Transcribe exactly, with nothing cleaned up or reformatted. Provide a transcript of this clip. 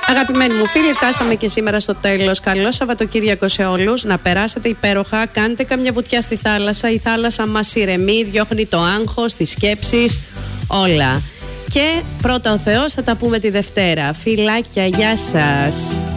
Αγαπημένοι μου φίλοι, φτάσαμε και σήμερα στο τέλος. Καλό Σαββατοκύριακο σε όλους. Να περάσετε υπέροχα. Κάντε καμιά βουτιά στη θάλασσα. Η θάλασσα μας ηρεμεί, διώχνει το άγχος, τις σκέψεις, όλα. Και πρώτα ο Θεός, θα τα πούμε τη Δευτέρα. Φιλάκια, γεια σας.